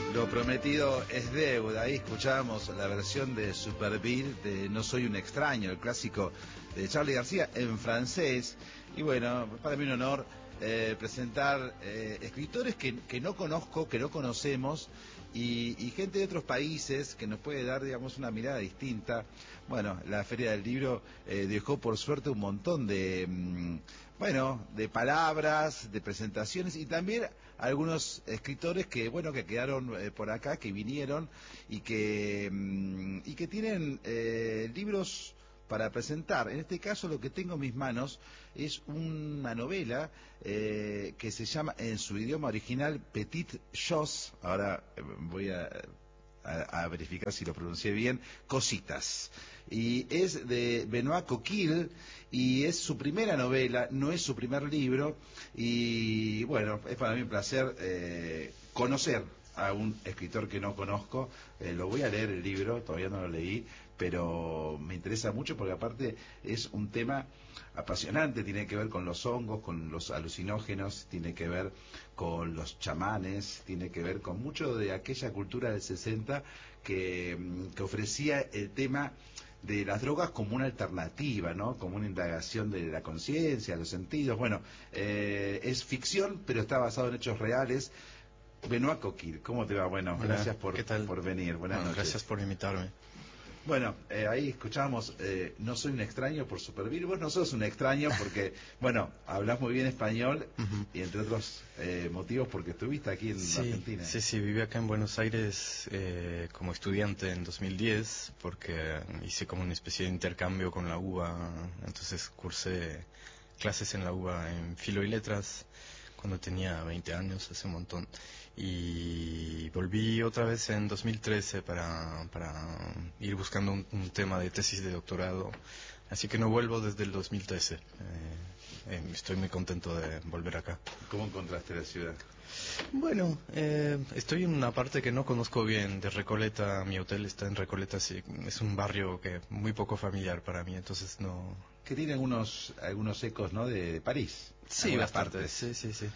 Lo prometido es deuda. Ahí escuchábamos la versión de Superbir de No soy un extraño, el clásico de Charly García en francés. Y bueno, para mí un honor presentar escritores que no conozco, que no conocemos, y gente de otros países que nos puede dar, digamos, una mirada distinta. Bueno, la Feria del Libro dejó por suerte un montón de de palabras, de presentaciones, y también algunos escritores que, bueno, que quedaron por acá, que vinieron y que tienen libros para presentar. En este caso, lo que tengo en mis manos es una novela que se llama, en su idioma original, Petites Choses. Ahora voy a verificar si lo pronuncié bien, Cositas. Y es de Benoît Coquille, y es su primera novela, no es su primer libro, y bueno, es para mí un placer conocer a un escritor que no conozco. Lo voy a leer el libro, todavía no lo leí, pero me interesa mucho porque aparte es un tema apasionante, tiene que ver con los hongos, con los alucinógenos, tiene que ver con los chamanes, tiene que ver con mucho de aquella cultura del 60 que ofrecía el tema de las drogas como una alternativa, ¿no? Como una indagación de la conciencia, los sentidos. Bueno, es ficción, pero está basado en hechos reales. Benoît Coquille, ¿cómo te va? Bueno, hola, gracias ¿qué tal? por venir. Buenas noches. Gracias por invitarme. Bueno, ahí escuchamos No soy un extraño por Superbir. Vos no sos un extraño porque, bueno, hablas muy bien español y entre otros motivos porque estuviste aquí en Argentina. Sí, viví acá en Buenos Aires como estudiante en 2010 porque hice como una especie de intercambio con la UBA, entonces cursé clases en la UBA en Filo y Letras cuando tenía 20 años, hace un montón, y volví otra vez en 2013 para ir buscando un tema de tesis de doctorado, así que no vuelvo desde el 2013. Estoy muy contento de volver acá. ¿Cómo encontraste la ciudad? Bueno, estoy en una parte que no conozco bien de Recoleta. Mi hotel está en Recoleta, sí, es un barrio que muy poco familiar para mí, entonces no... Que tiene algunos ecos, ¿no? De París. Sí, bastante. Sí.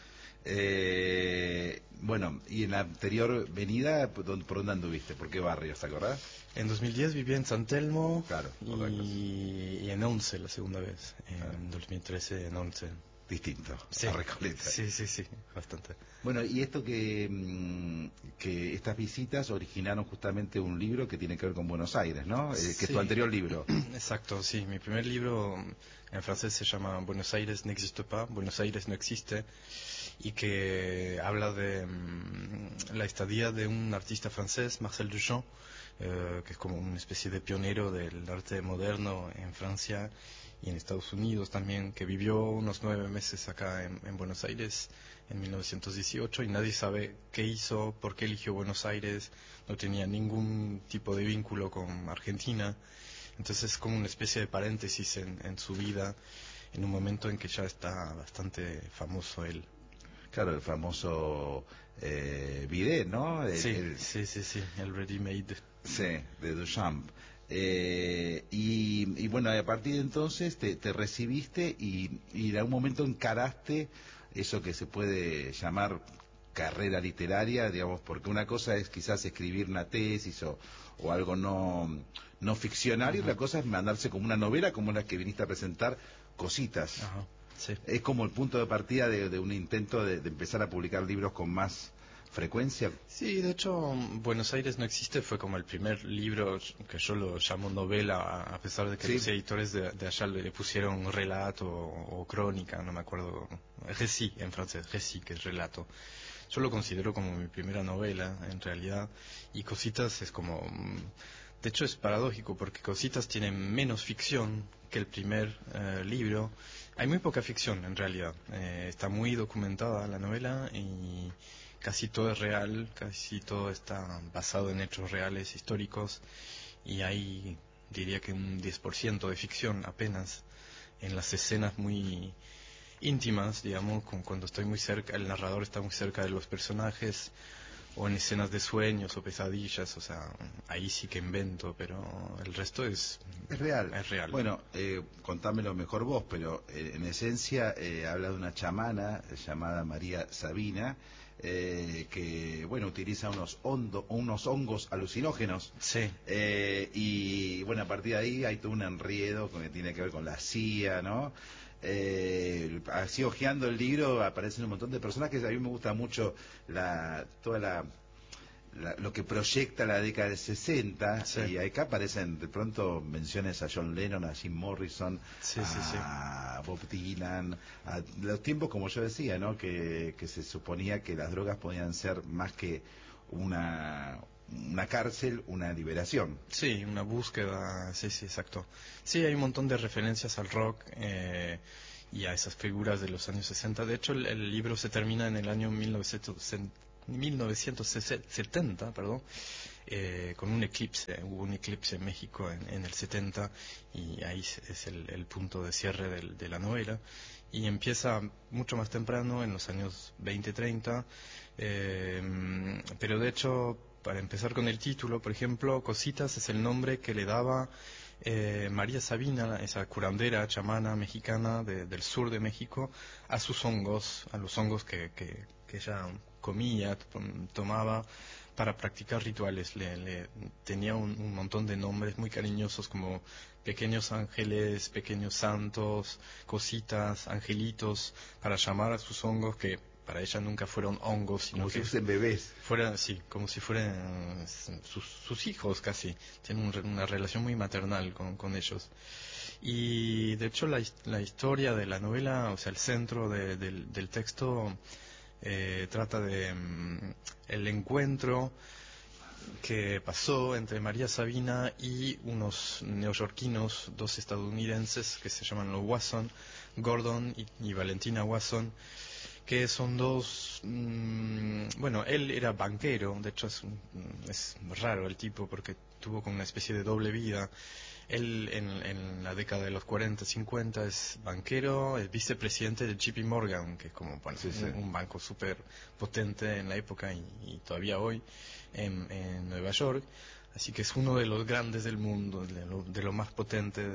Bueno, y en la anterior venida, ¿por dónde anduviste? ¿Por qué barrios, te acordás? En 2010 viví en San Telmo, claro, y en Once la segunda vez, en 2013 en Once. Distinto, sí. A Recoleta. Sí, bastante. Bueno, y esto que estas visitas originaron justamente un libro que tiene que ver con Buenos Aires, ¿no? Que es tu anterior libro. Exacto, sí. Mi primer libro en francés se llama Buenos Aires n'existe pas, Buenos Aires no existe, y que habla de la estadía de un artista francés, Marcel Duchamp, que es como una especie de pionero del arte moderno en Francia y en Estados Unidos también, que vivió unos 9 meses acá en Buenos Aires en 1918, y nadie sabe qué hizo, por qué eligió Buenos Aires, no tenía ningún tipo de vínculo con Argentina, entonces es como una especie de paréntesis en su vida, en un momento en que ya está bastante famoso él. Claro, el famoso bidet, ¿no? Sí, el ready made. Sí, de Duchamp. Y bueno, a partir de entonces te recibiste y en algún momento encaraste eso que se puede llamar carrera literaria, digamos, porque una cosa es quizás escribir una tesis o algo no ficcional, y otra cosa es mandarse como una novela como la que viniste a presentar, Cositas. Ajá, sí. Es como el punto de partida de un intento de empezar a publicar libros con más frecuencia. Sí, de hecho, Buenos Aires no existe fue como el primer libro que yo lo llamo novela, a pesar de que los editores de allá le pusieron relato o crónica, no me acuerdo, récit en francés, récit, que es relato. Yo lo considero como mi primera novela, en realidad, y Cositas es como... De hecho es paradójico porque Cositas tiene menos ficción que el primer libro. Hay muy poca ficción en realidad. Está muy documentada la novela y casi todo es real, casi todo está basado en hechos reales, históricos, y hay, diría que un 10% de ficción apenas en las escenas muy íntimas, digamos, cuando estoy muy cerca, el narrador está muy cerca de los personajes, o en escenas de sueños o pesadillas, o sea, ahí sí que invento, pero el resto es real. Es real. Bueno, contámelo mejor vos, pero en esencia habla de una chamana llamada María Sabina, que, bueno, utiliza unos hongos alucinógenos. Sí. Y, bueno, a partir de ahí hay todo un enredo que tiene que ver con la CIA, ¿no? Así hojeando el libro aparecen un montón de personajes. A mí me gusta mucho lo que proyecta la década del 60, sí. Y acá aparecen de pronto menciones a John Lennon, a Jim Morrison, a Bob Dylan, a los tiempos, como yo decía, ¿no? Que se suponía que las drogas podían ser más que una cárcel, una liberación. Sí, una búsqueda, sí, exacto. Sí, hay un montón de referencias al rock y a esas figuras de los años 60. De hecho, el libro se termina en el año 1970, perdón, con un eclipse. Hubo un eclipse en México en el 70 y ahí es el punto de cierre de la novela. Y empieza mucho más temprano, en los años 20-30, pero de hecho, para empezar con el título, por ejemplo, Cositas es el nombre que le daba María Sabina, esa curandera chamana mexicana del sur de México, a sus hongos, a los hongos que ella comía, tomaba para practicar rituales. Le tenía un montón de nombres muy cariñosos, como pequeños ángeles, pequeños santos, cositas, angelitos, para llamar a sus hongos, que para ella nunca fueron hongos, sino como que si fuesen bebés. Sí, como si fueran sus hijos casi. Tienen una relación muy maternal con ellos. Y de hecho la historia de la novela, o sea, el centro del texto trata de el encuentro que pasó entre María Sabina y unos neoyorquinos, dos estadounidenses que se llaman los Wasson, Gordon y Valentina Wasson, que son dos, bueno, él era banquero. De hecho es raro el tipo porque tuvo como una especie de doble vida. Él en la década de los 40, 50 es banquero, es vicepresidente de JP Morgan, que es como, bueno, un banco súper potente en la época y todavía hoy en Nueva York. Así que es uno de los grandes del mundo, de lo más potente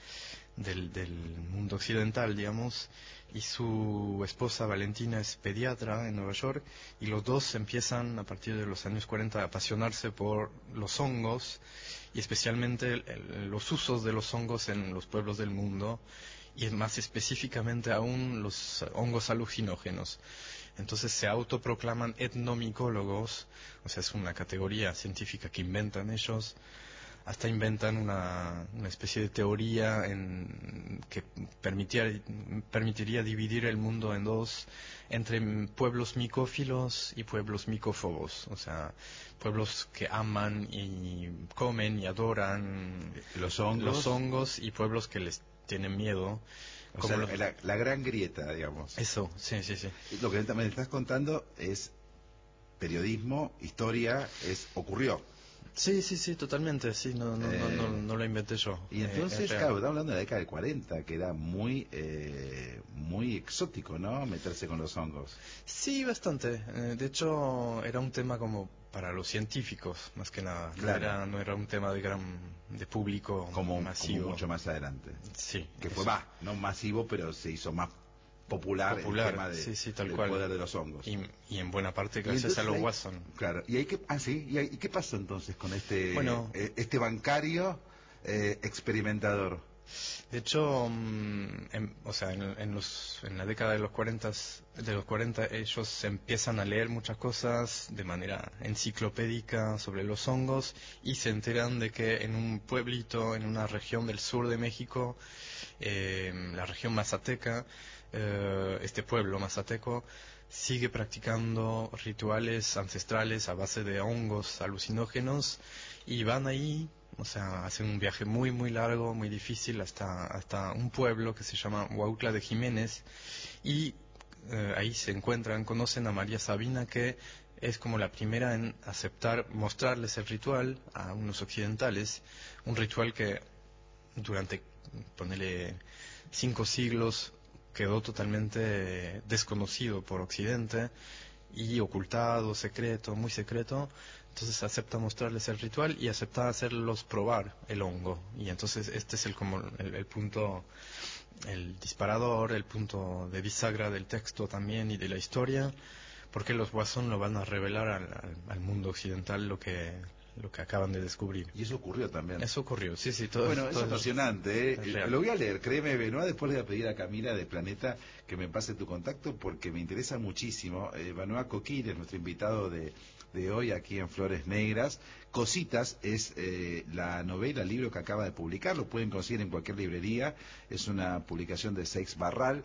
del mundo occidental, digamos. Y su esposa Valentina es pediatra en Nueva York, y los dos empiezan a partir de los años 40 a apasionarse por los hongos, y especialmente los usos de los hongos en los pueblos del mundo, y más específicamente aún los hongos alucinógenos. Entonces se autoproclaman etnomicólogos, o sea, es una categoría científica que inventan ellos. Hasta inventan una especie de teoría que permitiría dividir el mundo en dos, entre pueblos micófilos y pueblos micófobos, o sea, pueblos que aman y comen y adoran los hongos, y pueblos que les tienen miedo. O sea, la gran grieta, digamos. Eso, sí. Lo que también estás contando es periodismo, historia, ocurrió. Sí, totalmente, sí, no lo inventé yo. Y entonces, claro, estamos hablando de la década del 40, que era muy exótico, ¿no? Meterse con los hongos. Sí, bastante. De hecho, era un tema como para los científicos, más que nada. Claro. No era un tema de público masivo. Como mucho más adelante. Sí. Que fue no masivo, pero se hizo más popular el tema del poder de los hongos. Y en buena parte gracias a los Watson. Claro. ¿Y qué pasó entonces con este bancario experimentador? De hecho, o sea, en la década de los 40 ellos empiezan a leer muchas cosas de manera enciclopédica sobre los hongos, y se enteran de que en un pueblito, en una región del sur de México, la región mazateca, este pueblo mazateco sigue practicando rituales ancestrales a base de hongos alucinógenos, y van ahí, o sea, hacen un viaje muy muy largo, muy difícil, hasta un pueblo que se llama Huautla de Jiménez, y ahí conocen a María Sabina, que es como la primera en aceptar mostrarles el ritual a unos occidentales, un ritual que durante, ponele, 5 siglos quedó totalmente desconocido por Occidente y ocultado, secreto, muy secreto. Entonces acepta mostrarles el ritual y acepta hacerlos probar el hongo. Y entonces este es el punto, el disparador, el punto de bisagra del texto también y de la historia, porque los Guasón lo van a revelar al mundo occidental lo que acaban de descubrir. Y eso ocurrió también. Eso ocurrió, sí, todo. Bueno, es todo apasionante, es lo voy a leer, créeme, Benoit, después le voy a pedir a Camila de Planeta que me pase tu contacto porque me interesa muchísimo. Benoit Coquille es nuestro invitado de hoy aquí en Flores Negras. Cositas es la novela, el libro que acaba de publicar, lo pueden conseguir en cualquier librería, es una publicación de Seix Barral.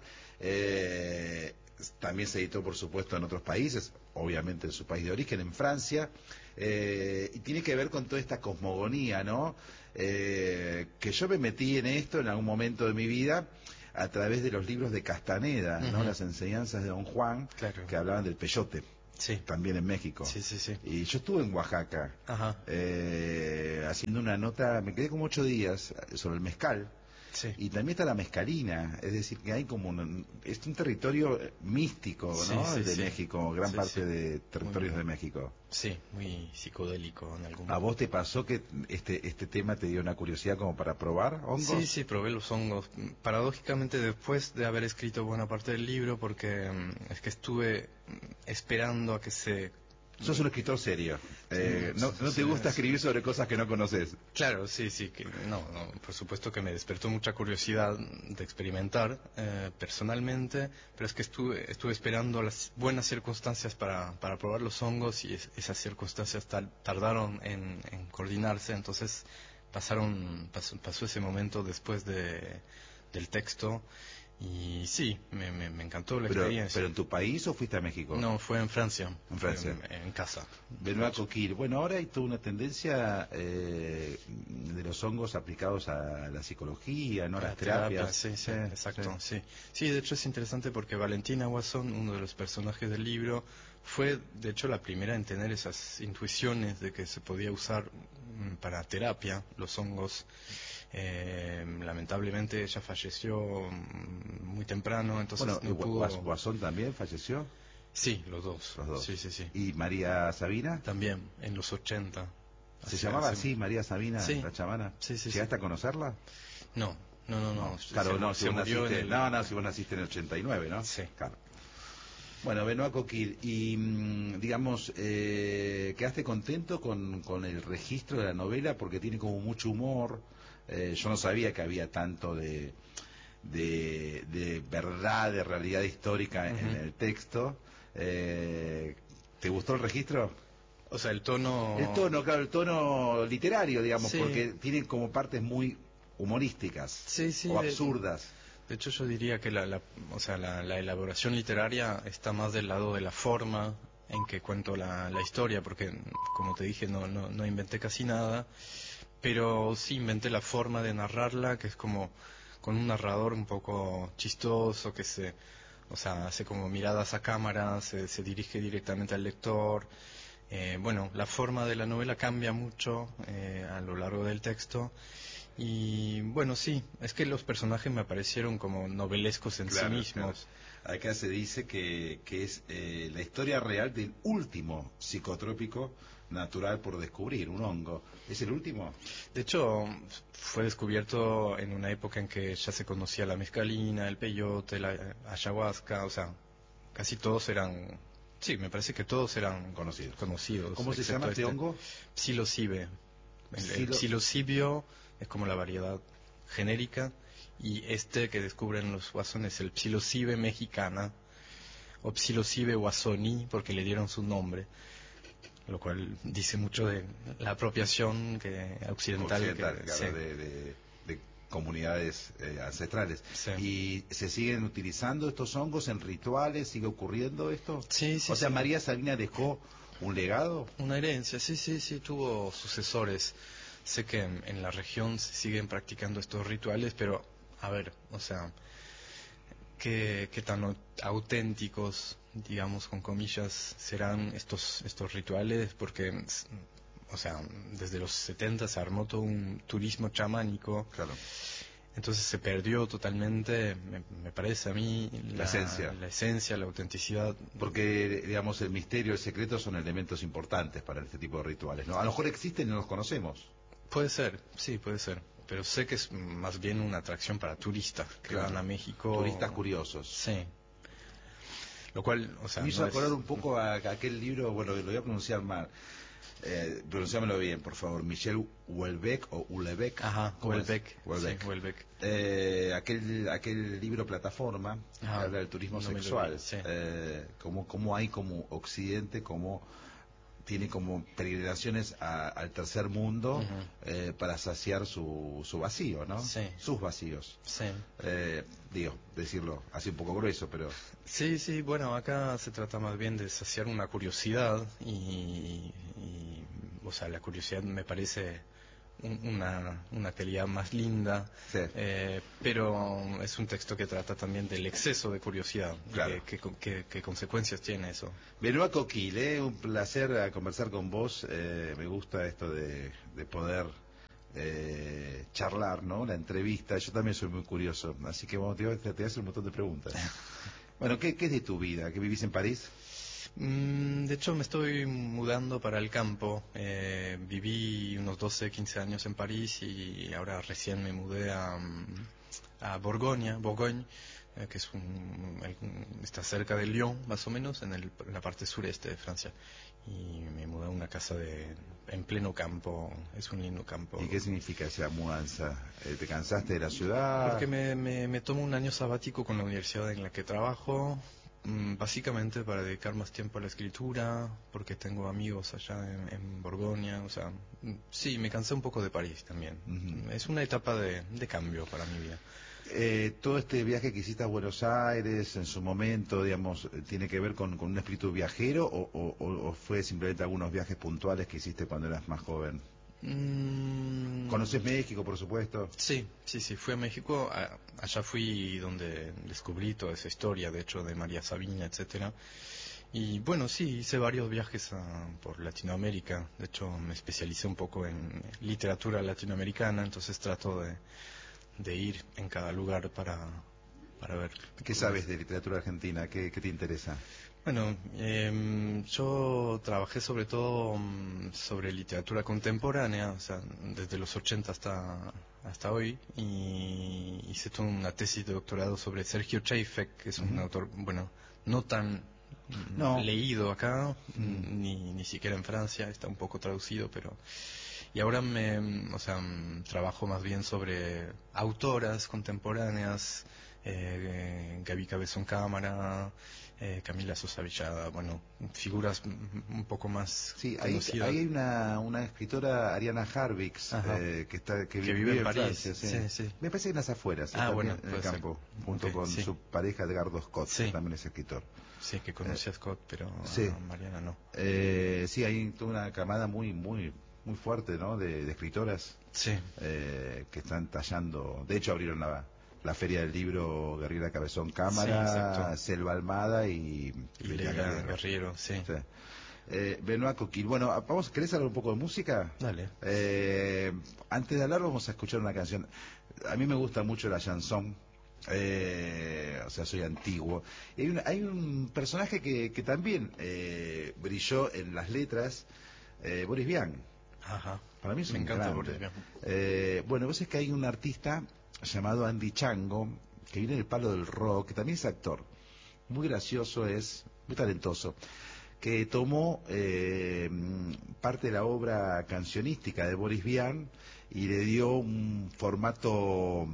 También se editó, por supuesto, en otros países, obviamente en su país de origen, en Francia, y tiene que ver con toda esta cosmogonía, ¿no? Que yo me metí en esto en algún momento de mi vida a través de los libros de Castaneda, ¿no? Las enseñanzas de Don Juan, claro, que hablaban del peyote. Sí. También en México. Sí. Y yo estuve en Oaxaca, haciendo una nota, me quedé como 8 días sobre el mezcal. Sí. Y también está la mezcalina, es decir, que hay como es un territorio místico, ¿no? De México, gran parte de territorios de México. Sí, muy psicodélico en algún ¿A vos te pasó que este tema te dio una curiosidad como para probar hongos? Sí, probé los hongos. Paradójicamente después de haber escrito buena parte del libro, porque es que estuve esperando a que se... Sos un escritor serio. No te gusta escribir sobre cosas que no conoces. Claro, sí, que no, por supuesto que me despertó mucha curiosidad de experimentar personalmente, pero es que estuve esperando las buenas circunstancias para probar los hongos y esas circunstancias tardaron en coordinarse, entonces pasó ese momento después del texto. Y sí, me encantó la experiencia. ¿Pero en tu país o fuiste a México? No, fue en Francia. En Francia. En casa. Benoit Coquille. Bueno, ahora hay toda una tendencia de los hongos aplicados a la psicología, ¿no? A las terapias. Sí, exacto. Sí, de hecho es interesante porque Valentina Guasón, uno de los personajes del libro, fue de hecho la primera en tener esas intuiciones de que se podía usar para terapia los hongos. Lamentablemente ella falleció muy temprano, entonces bueno, no pudo... ¿Guasón también falleció? Sí, los dos. Sí. ¿Y María Sabina? También, en los 80. ¿Se llamaba así María Sabina, la chamana? Sí. ¿Llegaste a conocerla? No. Claro, si vos naciste en el 89, ¿no? Sí. Claro. Bueno, Benoit Coquille, y digamos, ¿quedaste contento con el registro de la novela? Porque tiene como mucho humor. Yo no sabía que había tanto de verdad, de realidad histórica en el texto. ¿Te gustó el registro? O sea, el tono... Claro, el tono literario, digamos, porque tiene como partes muy humorísticas o absurdas. De hecho, yo diría que la elaboración literaria está más del lado de la forma en que cuento la historia, porque, como te dije, no inventé casi nada, pero sí inventé la forma de narrarla, que es como con un narrador un poco chistoso, que hace como miradas a cámara, se dirige directamente al lector. Bueno, la forma de la novela cambia mucho a lo largo del texto. Y bueno, sí, es que los personajes me parecieron como novelescos en sí mismos. Claro. Acá se dice que es la historia real del último psicotrópico natural por descubrir, un hongo. ¿Es el último? De hecho, fue descubierto en una época en que ya se conocía la mescalina, el peyote, la ayahuasca, o sea, casi todos eran... Sí, me parece que todos eran conocidos. ¿Cómo se llama este hongo? Psilocibe. El psilocibio es como la variedad genérica, y este que descubren los guasones, el Psilocibe mexicana, o Psilocibe guasoni, porque le dieron su nombre, lo cual dice mucho de la apropiación occidental claro, de comunidades ancestrales. Sí. ¿Y se siguen utilizando estos hongos en rituales? ¿Sigue ocurriendo esto? Sí. O sea, María Sabina dejó un legado. Una herencia, sí, tuvo sucesores. Sé que en la región se siguen practicando estos rituales, pero, a ver, o sea, ¿qué tan auténticos, digamos, con comillas, serán estos rituales? Porque, o sea, desde los 70 se armó todo un turismo chamánico. Claro. Entonces se perdió totalmente, me parece a mí, la esencia, la autenticidad. Porque, digamos, el misterio, el secreto son elementos importantes para este tipo de rituales, ¿no? A lo mejor existen y no los conocemos. Puede ser, sí, puede ser. Pero sé que es más bien una atracción para turistas que van a México. Turistas curiosos. Sí. Lo cual, o sea, me hizo acordar un poco a aquel libro, bueno, lo voy a pronunciar mal. Pronunciámoslo bien, por favor. Michel Houellebecq o Houellebecq. Ajá, Houellebecq. Sí, Houellebecq. Aquel libro Plataforma, que habla del turismo sexual. Sí. Cómo hay como Occidente, como tiene como peregrinaciones al tercer mundo para saciar su vacío, ¿no? Sí. Sus vacíos. Sí. Decirlo así un poco grueso, pero... Sí, bueno, acá se trata más bien de saciar una curiosidad o sea, la curiosidad me parece una calidad más linda, sí. Pero es un texto que trata también del exceso de curiosidad. Claro. ¿Qué consecuencias tiene eso? Benoît Coquille, un placer conversar con vos. Me gusta esto de poder charlar, ¿no? La entrevista. Yo también soy muy curioso, así que te voy a hacer un montón de preguntas. Bueno, ¿qué es de tu vida? ¿Que vivís en París? De hecho, me estoy mudando para el campo. Viví unos 12, 15 años en París y ahora recién me mudé a Bourgogne, que está cerca de Lyon, más o menos, en la parte sureste de Francia. Y me mudé a una casa en pleno campo. Es un lindo campo. ¿Y qué significa esa mudanza? ¿Te cansaste de la ciudad? Porque me tomo un año sabático con la universidad en la que trabajo. Básicamente para dedicar más tiempo a la escritura, porque tengo amigos allá en Borgoña, o sea, sí, me cansé un poco de París también. Es una etapa de cambio para mi vida. Todo este viaje que hiciste a Buenos Aires en su momento, digamos, ¿tiene que ver con un espíritu viajero o fue simplemente algunos viajes puntuales que hiciste cuando eras más joven? ¿Conoces México, por supuesto? Sí, fui a México. Allá fui donde descubrí toda esa historia, de hecho, de María Sabina, etcétera. Y bueno, sí, hice varios viajes por Latinoamérica. De hecho, me especialicé un poco en literatura latinoamericana, entonces trato de ir en cada lugar para ver. ¿Qué sabes de literatura argentina? ¿Qué te interesa? Bueno, yo trabajé sobre todo sobre literatura contemporánea, o sea, desde los 80 hasta hoy, y hice toda una tesis de doctorado sobre Sergio Chejfek, que es un autor, bueno, no tan leído acá, ni siquiera en Francia, está un poco traducido, pero... Y ahora trabajo más bien sobre autoras contemporáneas, Gaby Cabezón Cámara, Camila Sosa Villada, bueno, figuras un poco más conocidas. Ahí hay una escritora, Ariana Harvix, que vive en París. Sí. Me parece que en las afueras, bueno, en el campo, junto con su pareja Edgardo Scott, que también es escritor. Sí, que conoce a Scott, pero a Mariana no. Sí, hay toda una camada muy fuerte, ¿no? De escritoras que están tallando. De hecho, abrieron la Feria del Libro Gabriela Cabezón Cámara, Selva Almada y Leila Guerriero, sí. Benoît Coquille. Bueno, ¿querés hablar un poco de música? Dale. Antes de hablar vamos a escuchar una canción. A mí me gusta mucho la chanson. O sea, soy antiguo. Hay un personaje que también brilló en las letras, Boris Vian. Ajá. Para mí es me un encanta grande. Boris Vian. Bueno, vos es que hay un artista llamado Andy Chango, que viene del palo del rock, que también es actor. Muy gracioso es, muy talentoso, que tomó parte de la obra cancionística de Boris Vian y le dio un formato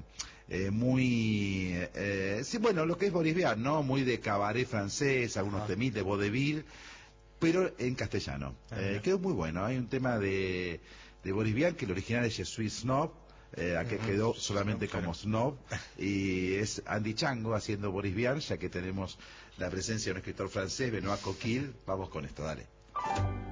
lo que es Boris Vian, ¿no? Muy de cabaret francés, algunos temitas de vaudeville, pero en castellano. Quedó muy bueno. Hay un tema de Boris Vian, que el original es Je suis snob, que quedó solamente como snob, y es Andy Chango haciendo Boris Vian, ya que tenemos la presencia de un escritor francés, Benoît Coquille. Vamos con esto, dale.